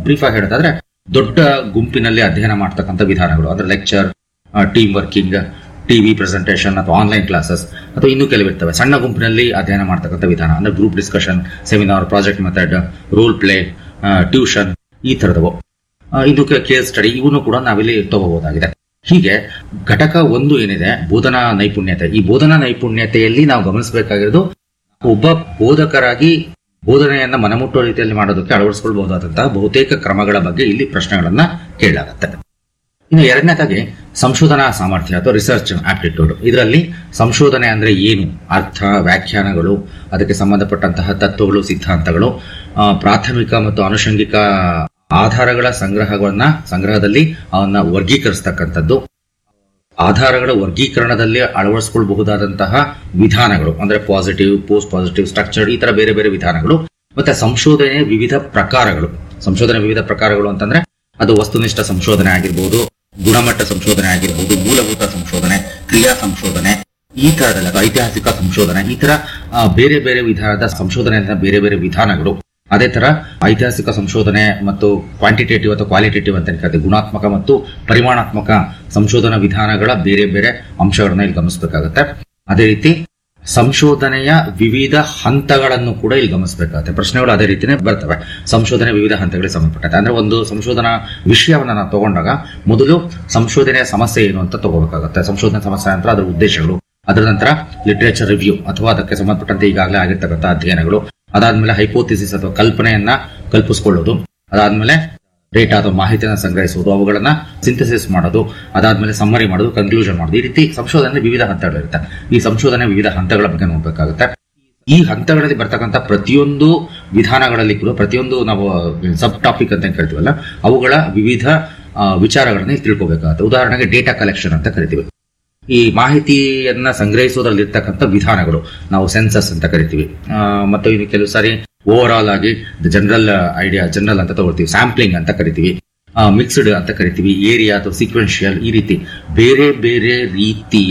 Brief ಆಗಿ ಹೇಳೋದಾದ್ರೆ ದೊಡ್ಡ ಗುಂಪಿನಲ್ಲಿ ಅಧ್ಯಯನ ಮಾಡ್ತಕ್ಕಂಥ ವಿಧಾನಗಳು ಅಂದ್ರೆ lecture, team working, TV presentation ಅಥವಾ ಆನ್ಲೈನ್ ಕ್ಲಾಸಸ್ ಅಥವಾ ಇನ್ನೂ ಕೆಲವಿರ್ತವೆ. ಸಣ್ಣ ಗುಂಪಿನಲ್ಲಿ ಅಧ್ಯಯನ ಮಾಡ್ತಕ್ಕಂಥ ವಿಧಾನ ಅಂದ್ರೆ group discussion, seminar, project method, role play, tuition, ಈ ತರದವು. ಇದು ಕೇಸ್ ಸ್ಟಡಿ, ಇವನು ಕೂಡ ನಾವಿಲ್ಲಿ ತಗೋಬಹುದಾಗಿದೆ. ಹೀಗೆ ಘಟಕ 1 ಏನಿದೆ ಬೋಧನಾ ನೈಪುಣ್ಯತೆ, ಈ ಬೋಧನಾ ನೈಪುಣ್ಯತೆಯಲ್ಲಿ ನಾವು ಗಮನಿಸಬೇಕಾಗಿರೋದು ಒಬ್ಬ ಬೋಧಕರಾಗಿ ಬೋಧನೆಯನ್ನ ಮನಮುಟ್ಟುವ ರೀತಿಯಲ್ಲಿ ಮಾಡೋದಕ್ಕೆ ಅಳವಡಿಸಿಕೊಳ್ಳಬಹುದಾದಂತಹ ಬಹುತೇಕ ಕ್ರಮಗಳ ಬಗ್ಗೆ ಇಲ್ಲಿ ಪ್ರಶ್ನೆಗಳನ್ನ ಕೇಳಲಾಗುತ್ತೆ. ಇನ್ನು ಎರಡನೇದಾಗಿ ಸಂಶೋಧನಾ ಸಾಮರ್ಥ್ಯ ಅಥವಾ ರಿಸರ್ಚ್ ಆಪ್ಟಿಟ್ಯೂಡ್. ಇದರಲ್ಲಿ ಸಂಶೋಧನೆ ಅಂದ್ರೆ ಏನು, ಅರ್ಥ, ವ್ಯಾಖ್ಯಾನಗಳು, ಅದಕ್ಕೆ ಸಂಬಂಧಪಟ್ಟಂತಹ ತತ್ವಗಳು, ಸಿದ್ಧಾಂತಗಳು, ಪ್ರಾಥಮಿಕ ಮತ್ತು ಆನುಷಂಗಿಕ ಆಧಾರಗಳ ಸಂಗ್ರಹದಲ್ಲಿ ಅವನ್ನ ವರ್ಗೀಕರಿಸತಕ್ಕಂಥದ್ದು, ಆಧಾರಗಳ ವರ್ಗೀಕರಣದಲ್ಲಿ ಅಳವಡಿಸಿಕೊಳ್ಳಬಹುದಾದಂತಹ ವಿಧಾನಗಳು ಅಂದ್ರೆ ಪಾಸಿಟಿವ್, ಪೋಸ್ಟ್ ಪಾಸಿಟಿವ್, ಸ್ಟ್ರಕ್ಚರ್ಡ್, ಈ ತರ ಬೇರೆ ಬೇರೆ ವಿಧಾನಗಳು. ಮತ್ತೆ ಸಂಶೋಧನೆಯ ವಿವಿಧ ಪ್ರಕಾರಗಳು ಅಂತಂದ್ರೆ ಅದು ವಸ್ತುನಿಷ್ಠ ಸಂಶೋಧನೆ ಆಗಿರ್ಬೋದು, ಗುಣಮಟ್ಟ ಸಂಶೋಧನೆ ಆಗಿರ್ಬೋದು, ಮೂಲಭೂತ ಸಂಶೋಧನೆ, ಕ್ರಿಯಾ ಸಂಶೋಧನೆ, ಈ ತರದಲ್ಲ ಐತಿಹಾಸಿಕ ಸಂಶೋಧನೆ, ಈ ತರ ಬೇರೆ ಬೇರೆ ವಿಧಾನದ ಸಂಶೋಧನೆಯ ಬೇರೆ ಬೇರೆ ವಿಧಾನಗಳು. ಅದೇ ತರ ಐತಿಹಾಸಿಕ ಸಂಶೋಧನೆ ಮತ್ತು ಕ್ವಾಂಟಿಟೇಟಿವ್ ಅಥವಾ ಕ್ವಾಲಿಟೇಟಿವ್ ಅಂತ ಕರೀತೀವಿ, ಗುಣಾತ್ಮಕ ಮತ್ತು ಪರಿಮಾಣಾತ್ಮಕ ಸಂಶೋಧನಾ ವಿಧಾನಗಳ ಬೇರೆ ಬೇರೆ ಅಂಶಗಳನ್ನ ಇಲ್ಲಿ ಗಮನಿಸಬೇಕಾಗುತ್ತೆ. ಅದೇ ರೀತಿ ಸಂಶೋಧನೆಯ ವಿವಿಧ ಹಂತಗಳನ್ನು ಕೂಡ ಇಲ್ಲಿ ಗಮನಿಸಬೇಕಾಗುತ್ತೆ. ಪ್ರಶ್ನೆಗಳು ಅದೇ ರೀತಿನೇ ಬರ್ತವೆ. ಸಂಶೋಧನೆ ವಿವಿಧ ಹಂತಗಳಿಗೆ ಸಂಬಂಧಪಟ್ಟಂತೆ ಅಂದ್ರೆ ಒಂದು ಸಂಶೋಧನಾ ವಿಷಯವನ್ನ ನಾವು ತಗೊಂಡಾಗ ಮೊದಲು ಸಂಶೋಧನೆಯ ಸಮಸ್ಯೆ ಏನು ಅಂತ ತಗೋಬೇಕಾಗುತ್ತೆ. ಸಂಶೋಧನಾ ಸಮಸ್ಯೆ ನಂತರ ಅದರ ಉದ್ದೇಶಗಳು, ಅದರ ನಂತರ ಲಿಟರೇಚರ್ ರಿವ್ಯೂ ಅಥವಾ ಅದಕ್ಕೆ ಸಂಬಂಧಪಟ್ಟಂತೆ ಈಗಾಗಲೇ ಆಗಿರ್ತಕ್ಕಂಥ ಅಧ್ಯಯನಗಳು, ಅದಾದ್ಮೇಲೆ ಹೈಪೋಥಿಸಿಸ್ ಅಥವಾ ಕಲ್ಪನೆಯನ್ನ ಕಲ್ಪಿಸಿಕೊಳ್ಳೋದು, ಅದಾದ್ಮೇಲೆ ಡೇಟಾ ಅಥವಾ ಮಾಹಿತಿಯನ್ನು ಸಂಗ್ರಹಿಸುವುದು, ಅವುಗಳನ್ನ ಸಿಂಥಸಿಸ್ ಮಾಡೋದು, ಅದಾದ್ಮೇಲೆ ಸಮ್ಮರಿ ಮಾಡೋದು, ಕನ್ಕ್ಲೂಷನ್ ಮಾಡೋದು. ಈ ರೀತಿ ಸಂಶೋಧನೆ ವಿವಿಧ ಹಂತಗಳಿರುತ್ತೆ. ಈ ಸಂಶೋಧನೆ ವಿವಿಧ ಹಂತಗಳ ಬಗ್ಗೆ ನೋಡ್ಬೇಕಾಗುತ್ತೆ. ಈ ಹಂತಗಳಲ್ಲಿ ಬರ್ತಕ್ಕಂಥ ಪ್ರತಿಯೊಂದು ವಿಧಾನಗಳಲ್ಲಿ ಕೂಡ ಪ್ರತಿಯೊಂದು ನಾವು ಸಬ್ ಟಾಪಿಕ್ ಅಂತ ಕರಿತೀವಲ್ಲ, ಅವುಗಳ ವಿವಿಧ ವಿಚಾರಗಳನ್ನ ತಿಳ್ಕೋಬೇಕಾಗುತ್ತೆ. ಉದಾಹರಣೆಗೆ ಡೇಟಾ ಕಲೆಕ್ಷನ್ ಅಂತ ಕರಿತೀವಿ. ಈ ಮಾಹಿತಿಯನ್ನ ಸಂಗ್ರಹಿಸೋದ್ರಲ್ಲಿ ಇರ್ತಕ್ಕಂಥ ವಿಧಾನಗಳು ನಾವು ಸೆನ್ಸಸ್ ಅಂತ ಕರಿತೀವಿ. ಮತ್ತು ಇನ್ನು ಕೆಲವು ಸಾರಿ ಓವರ್ ಆಲ್ ಆಗಿ ಜನರಲ್ ಅಂತ ತಗೊಳ್ತೀವಿ. ಸ್ಯಾಂಪ್ಲಿಂಗ್ ಅಂತ ಕರಿತೀವಿ, ಮಿಕ್ಸ್ಡ್ ಅಂತ ಕರಿತೀವಿ, ಏರಿಯಾ ಅಥವಾ ಸೀಕ್ವೆನ್ಷಿಯಲ್, ಈ ರೀತಿ ಬೇರೆ ಬೇರೆ ರೀತಿಯ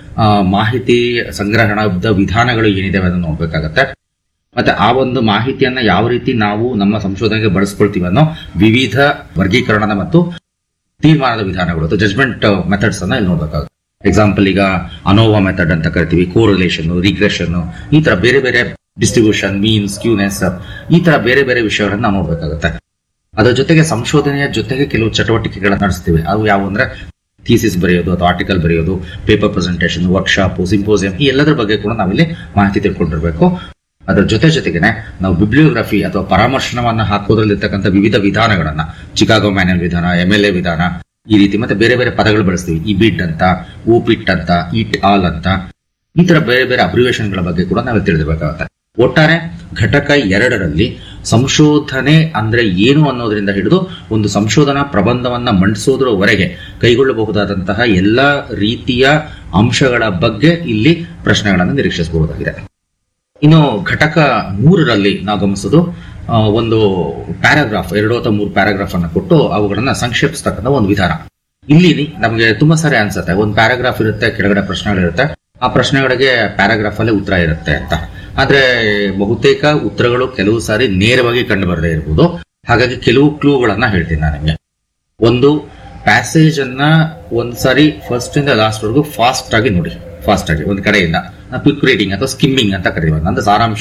ಮಾಹಿತಿ ಸಂಗ್ರಹಣದ ವಿಧಾನಗಳು ಏನಿದಾವೆ ಅದನ್ನು ನೋಡ್ಬೇಕಾಗತ್ತೆ. ಮತ್ತೆ ಆ ಒಂದು ಮಾಹಿತಿಯನ್ನ ಯಾವ ರೀತಿ ನಾವು ನಮ್ಮ ಸಂಶೋಧನೆಗೆ ಬಳಸ್ಕೊಳ್ತೀವಿ ಅನ್ನೋ ವಿವಿಧ ವರ್ಗೀಕರಣದ ಮತ್ತು ತೀರ್ಮಾನದ ವಿಧಾನಗಳು ಅಥವಾ ಜಜ್ಮೆಂಟ್ ಮೆಥಡ್ಸ್ ಅನ್ನ ಇಲ್ಲಿ ನೋಡ್ಬೇಕಾಗುತ್ತೆ. ಎಕ್ಸಾಂಪಲ್ ಈಗ ಅನೋವಾ ಮೆಥಡ್ ಅಂತ ಕರಿತೀವಿ, ಕೋರಿಲೇಷನ್, ರಿಗ್ರೆಷನ್, ಈ ತರ ಬೇರೆ ಬೇರೆ ಡಿಸ್ಟ್ರಿಬ್ಯೂಷನ್, ಮೀನ್, ಸ್ಕ್ಯೂನೆಸ್, ಈ ತರ ಬೇರೆ ಬೇರೆ ವಿಷಯಗಳನ್ನ ನಾವು ನೋಡ್ಬೇಕಾಗುತ್ತೆ. ಅದರ ಜೊತೆಗೆ ಸಂಶೋಧನೆಯ ಜೊತೆಗೆ ಕೆಲವು ಚಟುವಟಿಕೆಗಳನ್ನ ನಡೆಸ್ತೀವಿ. ಅವು ಯಾವ ಅಂದ್ರೆ ಥೀಸಿಸ್ ಬರೆಯೋದು ಅಥವಾ ಆರ್ಟಿಕಲ್ ಬರೆಯೋದು, ಪೇಪರ್ ಪ್ರೆಸೆಂಟೇಷನ್, ವರ್ಕ್ಶಾಪ್, ಸಿಂಪೋಸಿಯಂ, ಈ ಎಲ್ಲದರ ಬಗ್ಗೆ ಕೂಡ ನಾವಿಲ್ಲಿ ಮಾಹಿತಿ ತಿಳ್ಕೊಂಡಿರ್ಬೇಕು. ಅದರ ಜೊತೆಗೆ ನಾವು ಬಿಬ್ಲಿಯೋಗ್ರಫಿ ಅಥವಾ ಪರಾಮರ್ಶನವನ್ನ ಹಾಕೋದ್ರಲ್ಲಿರ್ತಕ್ಕಂಥ ವಿವಿಧ ವಿಧಾನಗಳನ್ನ, ಚಿಕಾಗೋ ಮ್ಯಾನ್ಯಲ್ ವಿಧಾನ, MLA ವಿಧಾನ, ಈ ರೀತಿ ಮತ್ತೆ ಬೇರೆ ಬೇರೆ ಪದಗಳು ಬಳಸ್ತೀವಿ. ಇಬಿಟ್ ಅಂತ, ಓಪಿಟ್ ಅಂತ, ಇಟ್ ಆಲ್ ಅಂತ, ಈ ತರ ಬೇರೆ ಬೇರೆ ಅಬ್ರಿವೇಷನ್ಗಳ ಬಗ್ಗೆ ಕೂಡ ನಾವು ತಿಳಿದಿರಬೇಕಾಗುತ್ತೆ. ಒಟ್ಟಾರೆ ಘಟಕ 2ರಲ್ಲಿ ಸಂಶೋಧನೆ ಅಂದ್ರೆ ಏನು ಅನ್ನೋದ್ರಿಂದ ಹಿಡಿದು ಒಂದು ಸಂಶೋಧನಾ ಪ್ರಬಂಧವನ್ನ ಮಂಡಿಸೋದ್ರವರೆಗೆ ಕೈಗೊಳ್ಳಬಹುದಾದಂತಹ ಎಲ್ಲಾ ರೀತಿಯ ಅಂಶಗಳ ಬಗ್ಗೆ ಇಲ್ಲಿ ಪ್ರಶ್ನೆಗಳನ್ನು ನಿರೀಕ್ಷಿಸಬಹುದಾಗಿದೆ. ಇನ್ನು ಘಟಕ 3ರಲ್ಲಿ ನಾವು ಗಮನಿಸೋದು ಒಂದು ಪ್ಯಾರಾಗ್ರಾಫ್, 2 ಅಥವಾ 3 ಪ್ಯಾರಾಗ್ರಾಫ್ ಅನ್ನು ಕೊಟ್ಟು ಅವುಗಳನ್ನ ಸಂಕ್ಷೇಪಿಸ್ತಕ್ಕಂಥ ಒಂದು ವಿಧಾನ. ಇಲ್ಲಿ ನಮಗೆ ತುಂಬಾ ಸಾರಿ ಅನ್ಸುತ್ತೆ, ಒಂದು ಪ್ಯಾರಾಗ್ರಾಫ್ ಇರುತ್ತೆ, ಕೆಳಗಡೆ ಪ್ರಶ್ನೆಗಳಿರುತ್ತೆ, ಆ ಪ್ರಶ್ನೆಗಳಿಗೆ ಪ್ಯಾರಾಗ್ರಾಫ್ ಅಲ್ಲಿ ಉತ್ತರ ಇರುತ್ತೆ ಅಂತ. ಆದ್ರೆ ಬಹುತೇಕ ಉತ್ತರಗಳು ಕೆಲವು ಸಾರಿ ನೇರವಾಗಿ ಕಂಡು ಬರದೇ ಇರಬಹುದು. ಹಾಗಾಗಿ ಕೆಲವು ಕ್ಲೂಗಳನ್ನ ಹೇಳ್ತೀನಿ ನಾನು ನಿಮಗೆ. ಒಂದು ಪ್ಯಾಸೇಜ್ ಅನ್ನ ಒಂದ್ಸಾರಿ ಫಸ್ಟ್ ಇಂದ ಲಾಸ್ಟ್ ವರೆಗೂ ಫಾಸ್ಟ್ ಆಗಿ ನೋಡಿ, ಫಾಸ್ಟ್ ಆಗಿ ಒಂದು ಕಡೆಯಿಂದ ಕ್ವಿಕ್ ರೀಡಿಂಗ್ ಅಥವಾ ಸ್ಕಿಮ್ಮಿಂಗ್ ಅಂತ ಕರೀತೀವಿ. ಅಂದ್ರೆ ಸಾರಾಂಶ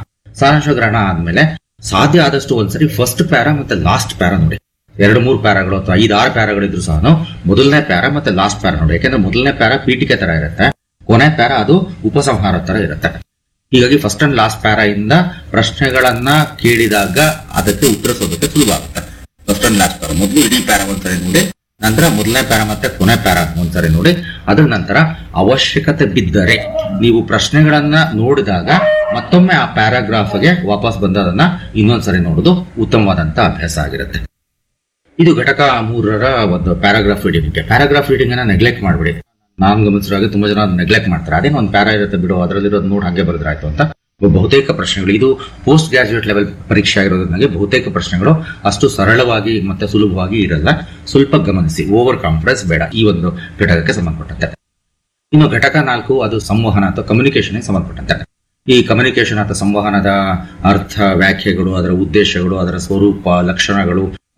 ಗ್ರಹಣ ಆದ್ಮೇಲೆ ಸಾಧ್ಯ ಆದಷ್ಟು ಒಂದ್ಸರಿ ಫಸ್ಟ್ ಪ್ಯಾರಾ ಮತ್ತೆ ಲಾಸ್ಟ್ ಪ್ಯಾರಾ ನೋಡಿ. 2-3 ಪ್ಯಾರಾಗಳು ಅಥವಾ 5-6 ಪ್ಯಾರಾಗಳಿದ್ರು ಸಹ ಮೊದಲನೇ ಪ್ಯಾರಾ ಮತ್ತೆ ಲಾಸ್ಟ್ ಪ್ಯಾರಾ ನೋಡಿ. ಯಾಕಂದ್ರೆ ಮೊದಲನೇ ಪ್ಯಾರಾ ಪೀಠಿಕೆ ತರ ಇರುತ್ತೆ, ಕೊನೆ ಪ್ಯಾರಾ ಅದು ಉಪಸಂಹಾರ ತರ ಇರುತ್ತೆ. ಹೀಗಾಗಿ ಫಸ್ಟ್ ಅಂಡ್ ಲಾಸ್ಟ್ ಪ್ಯಾರಾ ಇಂದ ಪ್ರಶ್ನೆಗಳನ್ನ ಕೇಳಿದಾಗ ಅದಕ್ಕೆ ಉತ್ತರಿಸೋದಕ್ಕೆ ಸುಲಭ ಆಗುತ್ತೆ. ಫಸ್ಟ್ ಅಂಡ್ ಲಾಸ್ಟ್ ಪ್ಯಾರಾ, ಮೊದಲು ಇಡೀ ಪ್ಯಾರಾ ಒಂದ್ಸರಿ ನೋಡಿ, ನಂತರ ಮೊದಲನೇ ಪ್ಯಾರಾ ಮತ್ತೆ ಕೊನೆ ಪ್ಯಾರಾ ಒಂದ್ಸರಿ ನೋಡಿ. ಅದರ ನಂತರ ಅವಶ್ಯಕತೆ ಬಿದ್ದರೆ ನೀವು ಪ್ರಶ್ನೆಗಳನ್ನ ನೋಡಿದಾಗ ಮತ್ತೊಮ್ಮೆ ಆ ಪ್ಯಾರಾಗ್ರಾಫ್ಗೆ ವಾಪಸ್ ಬಂದು ಅದನ್ನ ಇನ್ನೊಂದ್ಸರಿ ನೋಡೋದು ಉತ್ತಮವಾದಂತ ಅಭ್ಯಾಸ ಆಗಿರುತ್ತೆ. ಇದು ಘಟಕ 3ರ ಒಂದು ಪ್ಯಾರಾಗ್ರಾಫ್ ರೀಡಿಂಗ್. ಪ್ಯಾರಾಗ್ರಾಫ್ ರೀಡಿಂಗ್ ಅನ್ನ ನೆಗ್ಲೆಕ್ಟ್ ಮಾಡ್ಬಿಡಿ. ನಾನು ಗಮನಿಸಿರೋ ಹಾಗೆ ತುಂಬಾ ಜನ ನೆಗ್ಲೆಕ್ಟ್ ಮಾಡ್ತಾರೆ. ಅದೇನೋ ಒಂದು ಪ್ಯಾರಾ ಇರುತ್ತೆ ಬಿಡು, ಅದರಲ್ಲಿರೋದು ನೋಡಿ ಹಾಗೆ ಬರೆದ್ರಾಯ್ತು ಅಂತ. ಬಹುತೇಕ ಪ್ರಶ್ನೆಗಳು, ಇದು ಪೋಸ್ಟ್ ಗ್ರಾಜುಯೇಟ್ ಲೆವೆಲ್ ಪರೀಕ್ಷೆ ಆಗಿರೋದ್ರಿಂದ ಬಹುತೇಕ ಪ್ರಶ್ನೆಗಳು ಅಷ್ಟು ಸರಳವಾಗಿ ಮತ್ತೆ ಸುಲಭವಾಗಿ ಇರಲ್ಲ. ಸ್ವಲ್ಪ ಗಮನಿಸಿ, ಓವರ್ ಕಾನ್ಫಿಡೆನ್ಸ್ ಬೇಡ ಈ ಒಂದು ಘಟಕಕ್ಕೆ ಸಂಬಂಧಪಟ್ಟಂತೆ. ಇನ್ನು ಘಟಕ 4 ಅದು ಸಂವಹನ ಅಥವಾ ಕಮ್ಯುನಿಕೇಶನ್ ಸಂಬಂಧಪಟ್ಟಂತೆ. ಈ ಕಮ್ಯುನಿಕೇಶನ್ ಅಥವಾ ಸಂವಹನದ ಅರ್ಥ, ವ್ಯಾಖ್ಯೆಗಳು, ಅದರ ಉದ್ದೇಶಗಳು, ಅದರ ಸ್ವರೂಪ, ಲಕ್ಷಣಗಳು,